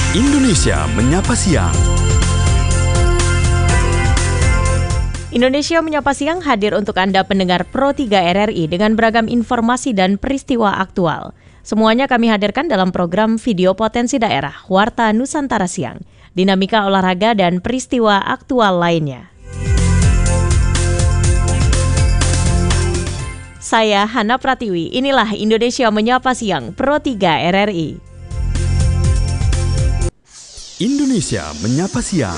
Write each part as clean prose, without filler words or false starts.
Indonesia Menyapa Siang. Indonesia Menyapa Siang hadir untuk Anda pendengar Pro 3 RRI dengan beragam informasi dan peristiwa aktual. Semuanya kami hadirkan dalam program Video Potensi Daerah Warta Nusantara Siang, dinamika olahraga dan peristiwa aktual lainnya. Saya Hana Pratiwi, inilah Indonesia Menyapa Siang Pro 3 RRI. Indonesia Menyapa Siang.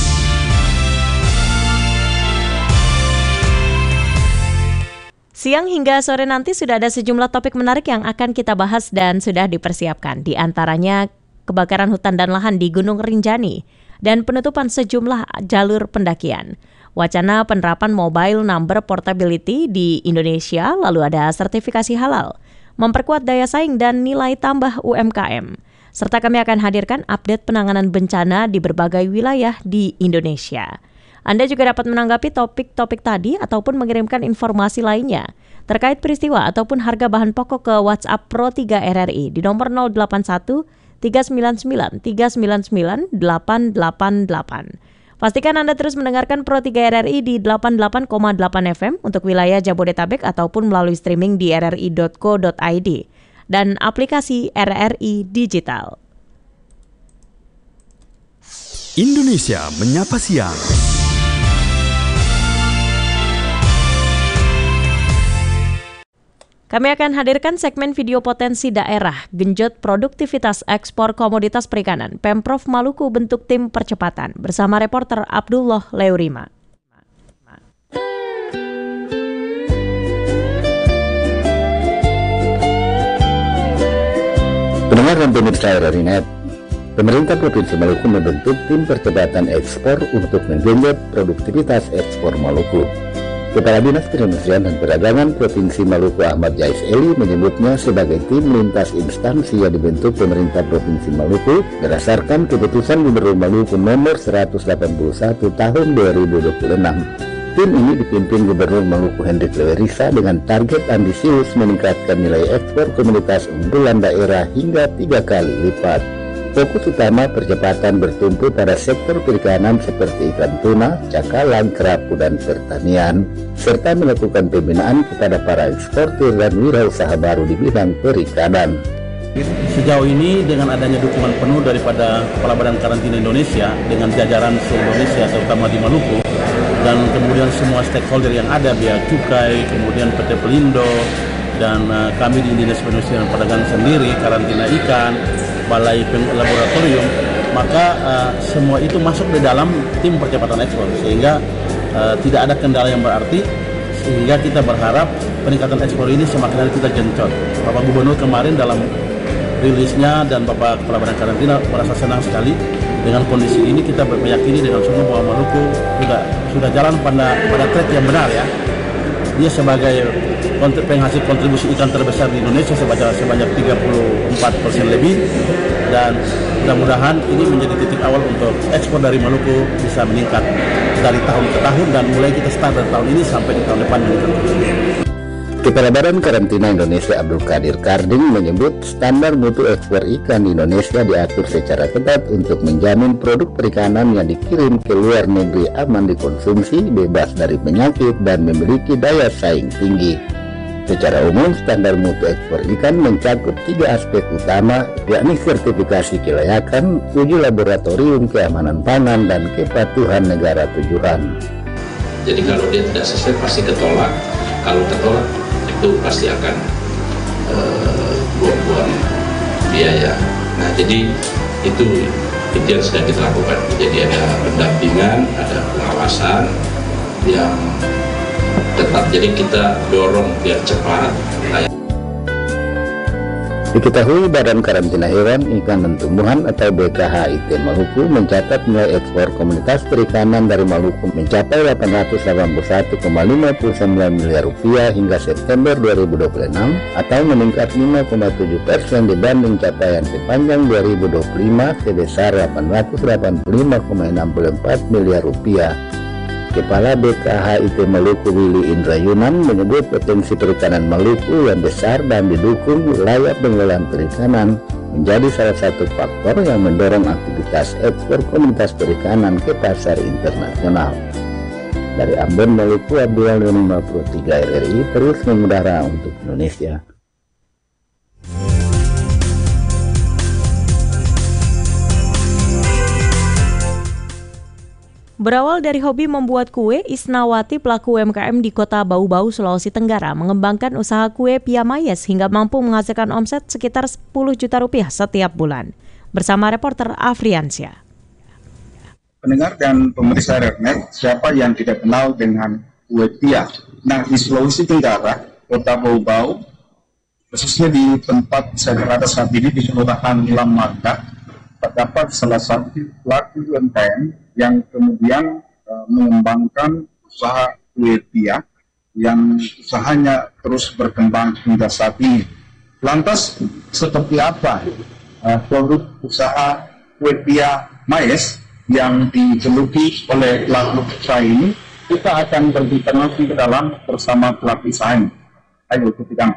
Siang hingga sore nanti sudah ada sejumlah topik menarik yang akan kita bahas dan sudah dipersiapkan. Di antaranya kebakaran hutan dan lahan di Gunung Rinjani dan penutupan sejumlah jalur pendakian. Wacana penerapan mobile number portability di Indonesia, lalu ada sertifikasi halal, memperkuat daya saing dan nilai tambah UMKM. Serta kami akan hadirkan update penanganan bencana di berbagai wilayah di Indonesia. Anda juga dapat menanggapi topik-topik tadi ataupun mengirimkan informasi lainnya terkait peristiwa ataupun harga bahan pokok ke WhatsApp Pro 3 RRI di nomor 081 399 399 888. Pastikan Anda terus mendengarkan Pro 3 RRI di 88,8 FM untuk wilayah Jabodetabek ataupun melalui streaming di rri.co.id dan aplikasi RRI Digital. Indonesia Menyapa Siang. Kami akan hadirkan segmen video potensi daerah, genjot produktivitas ekspor komoditas perikanan, Pemprov Maluku bentuk tim percepatan, bersama reporter Abdullah Leurima. Pendengar dan pemirsa RRI.net, pemerintah Provinsi Maluku membentuk tim percepatan ekspor untuk menggenjot produktivitas ekspor Maluku. Kepala Dinas Perindustrian dan Perdagangan Provinsi Maluku Ahmad Jais Eli menyebutnya sebagai tim lintas instansi yang dibentuk pemerintah Provinsi Maluku berdasarkan keputusan Gubernur Maluku nomor 181 tahun 2026. Tim ini dipimpin Gubernur Maluku Hendrik Lewerisa dengan target ambisius meningkatkan nilai ekspor komoditas unggulan daerah hingga 3 kali lipat. Fokus utama percepatan bertumpu pada sektor perikanan seperti ikan tuna, cakalang, kerapu, dan pertanian, serta melakukan pembinaan kepada para eksportir dan wirausaha baru di bidang perikanan. Sejauh ini dengan adanya dukungan penuh daripada Kepala Badan Karantina Indonesia dengan jajaran se-Indonesia terutama di Maluku, dan kemudian semua stakeholder yang ada, Bea Cukai, kemudian PT Pelindo, dan kami di Dinas Perindustrian dan Perdagangan sendiri, karantina ikan, balai laboratorium, maka semua itu masuk di dalam tim percepatan ekspor, sehingga tidak ada kendala yang berarti, sehingga kita berharap peningkatan ekspor ini semakin hari kita genjot. Bapak Gubernur kemarin dalam rilisnya dan Bapak Kepala Badan Karantina merasa senang sekali dengan kondisi ini. Kita meyakini dengan sungguh bahwa Maluku sudah jalan pada track yang benar ya. Dia sebagai penghasil kontribusi ikan terbesar di Indonesia sebanyak 34% lebih, dan mudah-mudahan ini menjadi titik awal untuk ekspor dari Maluku bisa meningkat dari tahun ke tahun, dan mulai kita start dari tahun ini sampai di tahun depan meningkat terus. Kepala Badan Karantina Indonesia Abdul Qadir Karding menyebut standar mutu ekspor ikan di Indonesia diatur secara ketat untuk menjamin produk perikanan yang dikirim ke luar negeri aman dikonsumsi, bebas dari penyakit, dan memiliki daya saing tinggi. Secara umum, standar mutu ekspor ikan mencakup 3 aspek utama, yakni sertifikasi kelayakan, uji laboratorium keamanan pangan, dan kepatuhan negara tujuan. Jadi kalau dia tidak sesuai pasti ketolak, kalau ketolak itu pasti akan buang-buang biaya. Nah, jadi itu yang sedang kita lakukan. Jadi ada pendampingan, ada pengawasan yang tetap. Jadi kita dorong biar cepat. Diketahui Badan Karantina Hewan, Ikan dan Tumbuhan atau BKHIT Maluku mencatat nilai ekspor komoditas perikanan dari Maluku mencapai 881,59 miliar rupiah hingga September 2026 atau meningkat 5,7% dibanding capaian sepanjang 2025 sebesar 885,64 miliar rupiah. Kepala BKHIT Maluku Willy Indrayunan menyebut potensi perikanan Maluku yang besar dan didukung wilayah pengelolaan perikanan menjadi salah satu faktor yang mendorong aktivitas ekspor komoditas perikanan ke pasar internasional. Dari Ambon, Maluku, Abdullah 53 RRI terus mengudara untuk Indonesia. Berawal dari hobi membuat kue, Isnawati, pelaku UMKM di Kota Bau-Bau, Sulawesi Tenggara, mengembangkan usaha kue Pia Mayes hingga mampu menghasilkan omset sekitar 10 juta rupiah setiap bulan. Bersama reporter Afriansyah. Pendengar dan pemirsa RRNet, siapa yang tidak kenal dengan kue Pia? Nah, di Sulawesi Tenggara, Kota Bau-Bau, khususnya di tempat saya berada saat ini di Kelurahan Lamangga, terdapat salah satu pelaku UMKM yang kemudian mengembangkan usaha kue Pia yang usahanya terus berkembang hingga saat ini. Lantas seperti apa produk usaha kue Pia Mayes yang dijuluki oleh pelaku usaha ini? Kita akan berbincang ke dalam bersama pelaku usaha ini. Ayo ikuti kami.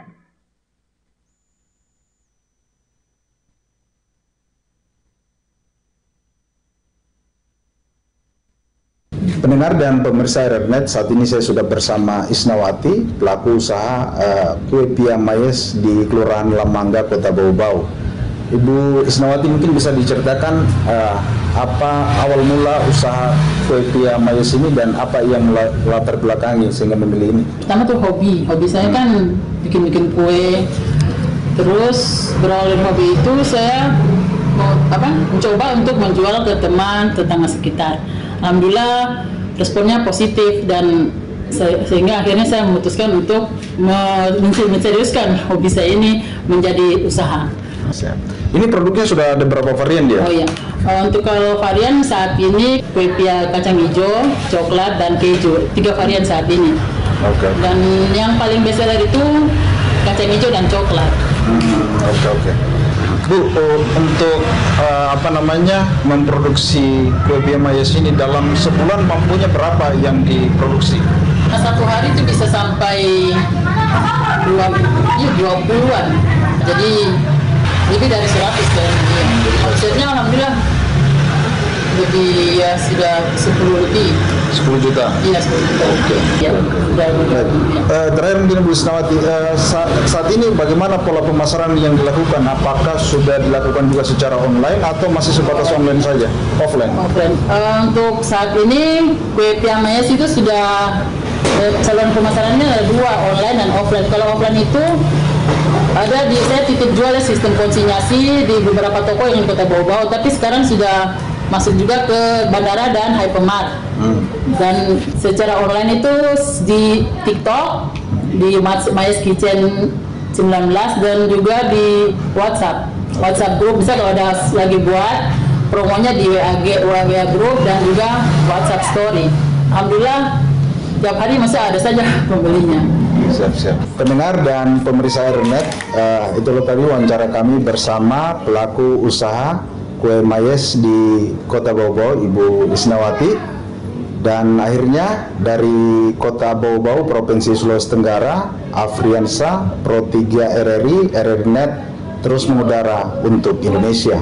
Pendengar dan pemirsa RRNet, saat ini saya sudah bersama Isnawati, pelaku usaha kue Pia Mayes di Kelurahan Lamangga, Kota Bau-Bau. Ibu Isnawati, mungkin bisa diceritakan apa awal mula usaha kue Pia Mayes ini dan apa yang latar belakangi sehingga memilih ini? Pertama tuh hobi saya kan bikin kue. Terus berawal dari hobi itu saya mencoba untuk menjual ke teman tetangga sekitar. Alhamdulillah responnya positif dan sehingga akhirnya saya memutuskan untuk menseriuskan hobi saya ini menjadi usaha. Ini produknya sudah ada berapa varian dia? Oh iya, untuk kalau varian saat ini kue Pia kacang hijau, coklat dan keju, 3 varian saat ini. Oke. Dan yang paling bestseller itu kacang hijau dan coklat. Oke. Bu, untuk memproduksi kue Pia Mayes ini dalam sebulan mampunya berapa yang diproduksi? Nah, satu hari itu bisa sampai 20-an. Jadi lebih dari 100 kan. Omsetnya alhamdulillah lebih sudah 10 lebih. 10 juta? Iya, 10 juta. Oke. Ya, terakhir mungkin Bu Isnawati, saat ini bagaimana pola pemasaran yang dilakukan? Apakah sudah dilakukan juga secara online atau masih sebatas online saja? Offline? Offline. Untuk saat ini kue Pia Mayes itu sudah saluran pemasarannya ada 2, online dan offline. Kalau offline itu ada saya titip jual sistem konsinyasi di beberapa toko yang di Kota Bau-Bau, tapi sekarang sudah masuk juga ke bandara dan hypermart. Dan secara online itu di TikTok, di Mayes Kitchen 19 dan juga di WhatsApp group. Bisa kalau ada lagi buat promonya di WA group dan juga WhatsApp story. Alhamdulillah tiap hari masih ada saja pembelinya. Siap. Pendengar dan pemirsa RRNet, itulah tadi wawancara kami bersama pelaku usaha kue Mayes di Kota Bau-Bau, Ibu Isnawati. Dan akhirnya dari Kota Bau-Bau, Provinsi Sulawesi Tenggara, Afriansyah, Pro 3 RRI, RRNet terus mengudara untuk Indonesia.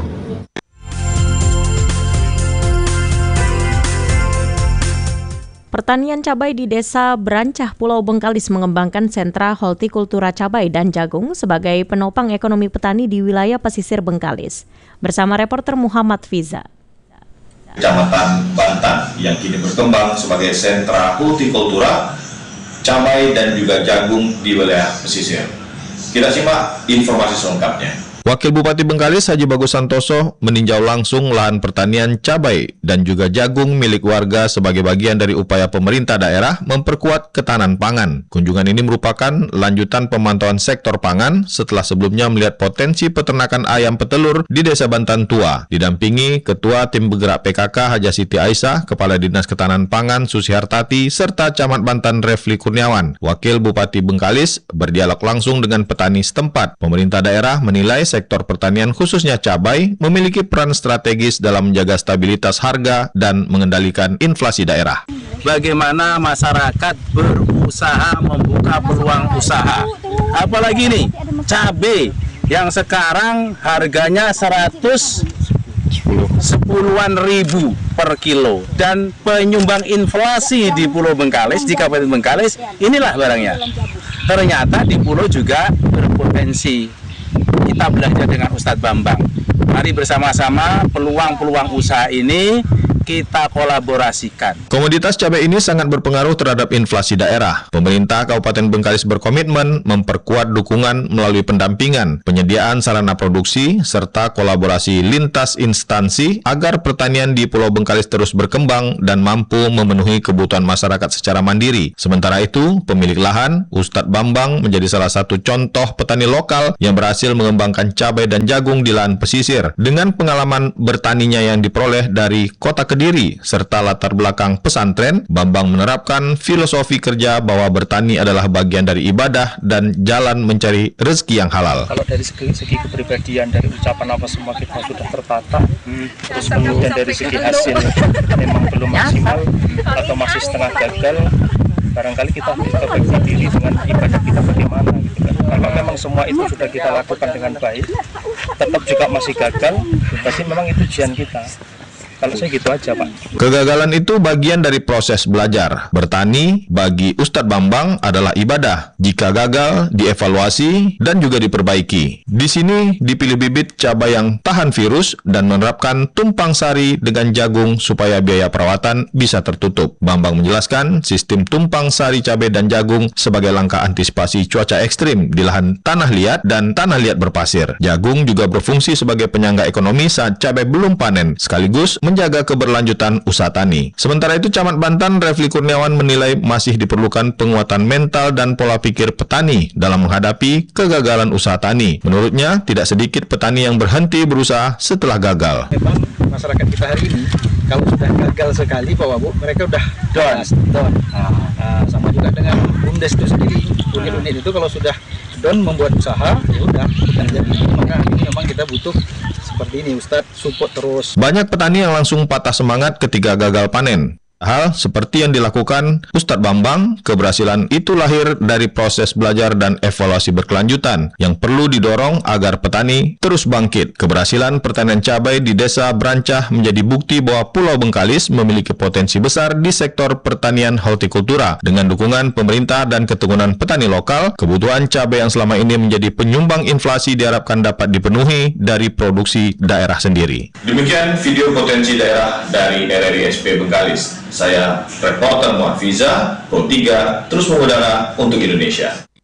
Pertanian cabai di Desa Berancah, Pulau Bengkalis mengembangkan sentra hortikultura cabai dan jagung sebagai penopang ekonomi petani di wilayah pesisir Bengkalis. Bersama reporter Muhammad Fiza. Kecamatan Bantan yang kini berkembang sebagai sentra hortikultura, cabai dan juga jagung di wilayah pesisir. Kita simak informasi selengkapnya. Wakil Bupati Bengkalis Haji Bagus Santoso meninjau langsung lahan pertanian cabai dan juga jagung milik warga sebagai bagian dari upaya pemerintah daerah memperkuat ketahanan pangan. Kunjungan ini merupakan lanjutan pemantauan sektor pangan setelah sebelumnya melihat potensi peternakan ayam petelur di Desa Bantan Tua, didampingi Ketua Tim Bergerak PKK Haja Siti Aisyah, Kepala Dinas Ketahanan Pangan Susihartati, serta Camat Bantan Refli Kurniawan. Wakil Bupati Bengkalis berdialog langsung dengan petani setempat. Pemerintah daerah menilai sektor pertanian khususnya cabai memiliki peran strategis dalam menjaga stabilitas harga dan mengendalikan inflasi daerah. Bagaimana masyarakat berusaha membuka peluang usaha, apalagi nih cabai yang sekarang harganya 110-an ribu per kilo, dan penyumbang inflasi di Pulau Bengkalis, di Kabupaten Bengkalis, inilah barangnya. Ternyata di pulau juga berpotensi. Kita belajar dengan Ustadz Bambang. Mari bersama-sama peluang-peluang usaha ini kita kolaborasikan. Komoditas cabai ini sangat berpengaruh terhadap inflasi daerah. Pemerintah Kabupaten Bengkalis berkomitmen memperkuat dukungan melalui pendampingan, penyediaan sarana produksi, serta kolaborasi lintas instansi agar pertanian di Pulau Bengkalis terus berkembang dan mampu memenuhi kebutuhan masyarakat secara mandiri. Sementara itu, pemilik lahan, Ustadz Bambang, menjadi salah satu contoh petani lokal yang berhasil mengembangkan cabai dan jagung di lahan pesisir. Dengan pengalaman bertaninya yang diperoleh dari kota Kediri, serta latar belakang pesantren, Bambang menerapkan filosofi kerja bahwa bertani adalah bagian dari ibadah dan jalan mencari rezeki yang halal. Kalau dari segi kepribadian, dari ucapan apa semua kita sudah tertata, terus kemudian dari segi hasil memang belum maksimal atau masih setengah gagal, barangkali kita harus introspeksi diri dengan ibadah kita bagaimana gitu kan. Kalau memang semua itu sudah kita lakukan dengan baik, tetap juga masih gagal, pasti memang itu ujian kita. Kalau saya gitu aja, Pak. Kegagalan itu bagian dari proses belajar. Bertani bagi Ustadz Bambang adalah ibadah. Jika gagal, dievaluasi dan juga diperbaiki. Di sini dipilih bibit cabai yang tahan virus dan menerapkan tumpang sari dengan jagung supaya biaya perawatan bisa tertutup. Bambang menjelaskan sistem tumpang sari cabai dan jagung sebagai langkah antisipasi cuaca ekstrim di lahan tanah liat dan tanah liat berpasir. Jagung juga berfungsi sebagai penyangga ekonomi saat cabai belum panen, sekaligus menjaga keberlanjutan usaha tani. Sementara itu, Camat Bantan Refli Kurniawan menilai masih diperlukan penguatan mental dan pola pikir petani dalam menghadapi kegagalan usaha tani. Menurutnya, tidak sedikit petani yang berhenti berusaha setelah gagal. Memang masyarakat kita hari ini, kalau sudah gagal sekali, Bapak Bu, mereka udah down. Sama juga dengan BUMDes itu sendiri. Unit-unit itu kalau sudah down membuat usaha, ya udah, bukan jadi. Maka ini memang kita butuh seperti ini, Ustadz, support terus. Banyak petani yang langsung patah semangat ketika gagal panen. Hal seperti yang dilakukan Ustadz Bambang, keberhasilan itu lahir dari proses belajar dan evaluasi berkelanjutan yang perlu didorong agar petani terus bangkit. Keberhasilan pertanian cabai di Desa Brancah menjadi bukti bahwa Pulau Bengkalis memiliki potensi besar di sektor pertanian hortikultura. Dengan dukungan pemerintah dan keturunan petani lokal, kebutuhan cabai yang selama ini menjadi penyumbang inflasi diharapkan dapat dipenuhi dari produksi daerah sendiri. Demikian video potensi daerah dari RRI SP Bengkalis. Saya reporter Muhafiza, Pro 3, terus mengudara untuk Indonesia.